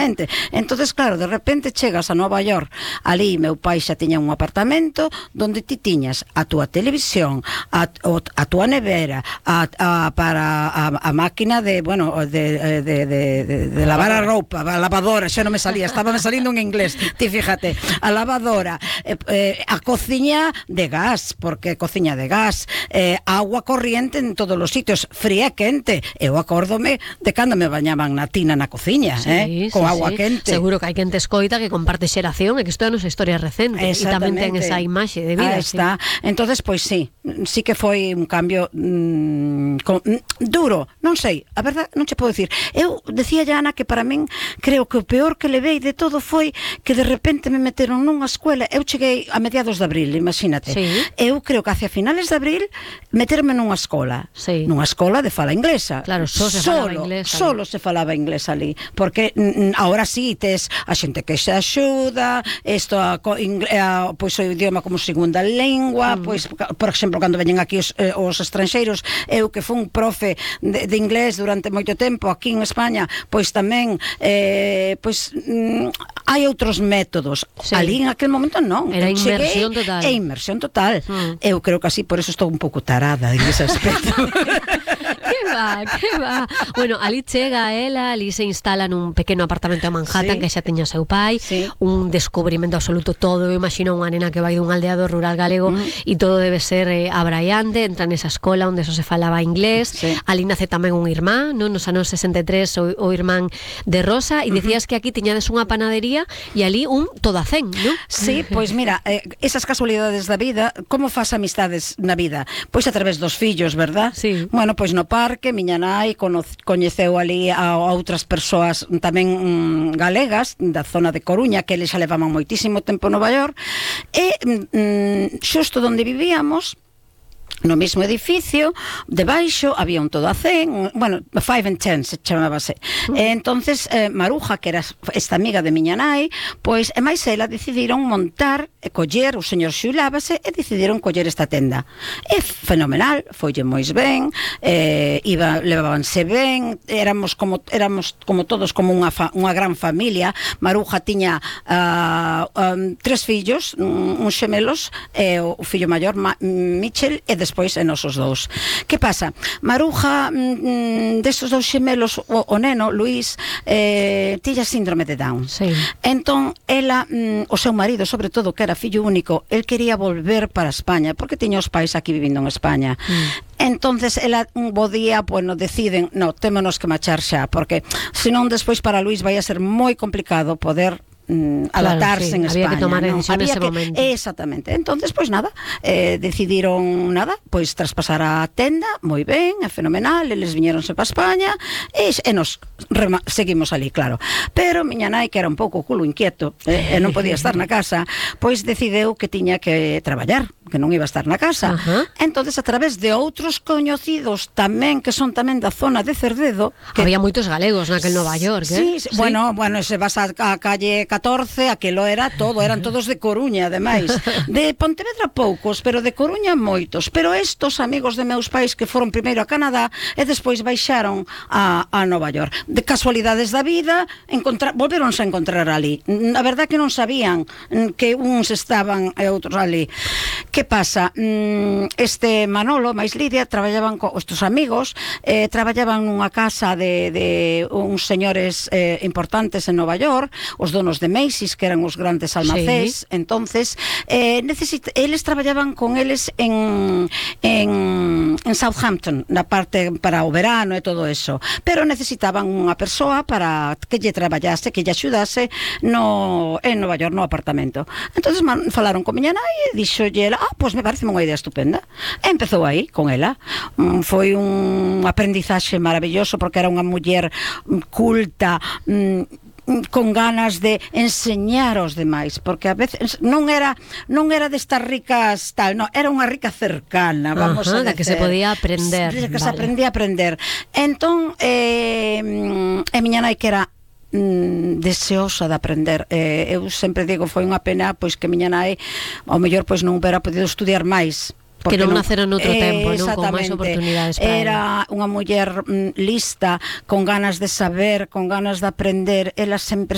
exactamente. Entonces, claro, de repente chegas a Nova York, ali meu pai xa tiña un apartamento donde ti tiñas a túa televisión, a túa nevera, a máquina de, bueno, de lavar a roupa, a lavadora, xa non me salía, estaba me salindo en inglés, ti fíjate, a lavadora, a cociña de gas, porque cociña de gas, agua corriente en todos os sitios, fría e quente. Eu acórdome de cando me bañaban na tina na cociña, con agua quente. Seguro que hai quen te escoita que comparte xeración e que isto é a nosa historia recente e tamén ten esa imaxe de vida. Aí está. Entonces, pois sí que foi un cambio duro, non sei, a verdade non che podo dicir. Eu decía a Ana que para min creo que o peor que levei de todo foi que de repente me meteron nunha escuela. Eu cheguei a mediados de abril, imagínate. Eu creo que hacia finales de abril meterme nunha escola de fala inglesa. Claro, solo se falaba inglés ali, porque ahora sí tes a xente que se axuda, isto pois o idioma como segunda lingua, pois por exemplo, cando veñen aquí os estranxeiros, eu que fun profe de inglés durante moito tempo aquí en España, pois tamén pois hai outros métodos. Ali en aquel momento non. Era inmersión total. É inmersión total. Eu creo que así, por eso estou un pouco tarada en ese aspecto. Que va. Bueno, ali chega ela, ali se instala nun pequeno apartamento de Manhattan que xa teña seu pai, un descubrimento absoluto todo. Eu imagino unha nena que vai dun aldeado rural galego e todo debe ser abraiante, entra nesa escola onde só se falaba inglés. Ali nace tamén un irmán, non? Nos anos 63 o irmán de Rosa, e dicías que aquí tiñades unha panadería e ali un todacén, non? Sí, pois mira, esas casualidades da vida, como faz amistades na vida? Pois a través dos fillos, verdad? Bueno, pois no parque miña nai coñeceu ali a outras persoas tamén galegas da zona de Coruña, que eles xa levaban moitísimo tempo en Nova York, e xusto onde vivíamos, no mesmo edificio, debaixo había un todacén, bueno, 5 and 10 se chamábase. Entonces Maruja, que era esta amiga de miña nai, pois e máis ela decidiron montar e coller, o señor xubilábase e decidiron coller esta tenda. É fenomenal, foille moi ben, levábanse ben, éramos como todos, como unha gran familia. Maruja tiña 3 fillos, uns xemelos, e o fillo maior Michel, e despois en nosos dous. Que pasa? Maruja, destes dous xemelos, o neno, Luís, tilla síndrome de Down. Entón, ela, o seu marido, sobre todo, que era fillo único, el quería volver para España, porque tiña os pais aquí vivindo en España. Entonces, ela un bo día, bueno, deciden, no, témonos que marchar xa, porque senón despois para Luís vai a ser moi complicado poder adaptarse en España. Había que tomar decisión nese momento. Exactamente. Entonces, pois nada, decidiron pois traspasar a tenda, moi ben, é fenomenal, eles viñeronse para España e nos seguimos ali, claro. Pero miña nai, que era un pouco culo inquieto e non podía estar na casa, pois decideu que tiña que traballar, que non iba a estar na casa. Entonces, a través de outros coñecidos tamén, que son tamén da zona de Cerdedo, que había moitos galegos naquel Nova York, bueno, se vas a calle 14, aquilo era todo, eran todos de Coruña, ademais. De Pontevedra poucos, pero de Coruña moitos. Pero estos amigos de meus pais que foron primeiro a Canadá e despois baixaron a Nova York. De casualidades da vida, volveronse a encontrar ali. A verdade que non sabían que uns estaban e outros ali. Que pasa? Este Manolo, máis Lidia, traballaban con estes amigos, traballaban nunha casa de uns señores importantes en Nova York, os donos de Macy's, que eran os grandes almacéns. Entonces, eles traballaban con eles en Southampton, na parte para o verano e todo eso, pero necesitaban unha persoa para que lle traballase, que lle axudase en Nova York, no apartamento. Entonces falaron con miña nai e dixolle, pois me parece unha idea estupenda. E empezou aí con ela. Foi un aprendizaxe maravilloso, porque era unha muller culta, con ganas de enseñar aos demais, porque a veces non era destas ricas tal, no, era unha rica cercana, vamos a decir, que se podía aprender, que se aprendía a aprender. Entón, miña nai, que era deseosa de aprender, eu sempre digo, foi unha pena pois que miña nai ao mellor pois non hubiera podido estudiar máis, que non naceron noutro tempo, non? Con máis oportunidades para era unha muller lista, con ganas de saber, con ganas de aprender. Ela sempre